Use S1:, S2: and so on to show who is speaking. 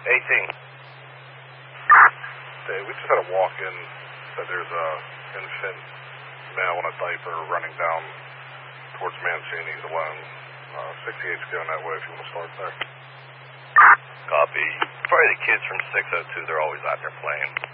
S1: 18.
S2: Hey, we just had a walk-in. Said there's a infant male in a diaper running down towards Mancini's alone. 68's going that way if you want to start there.
S1: Copy. Probably the kids from 602. They're always out there playing.